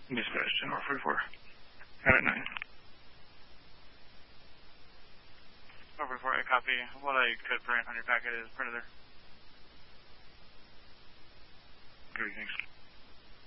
Dispatch, General 44. Out at 9. 44, I copy. What I could print on your packet is printed there. Great, thanks.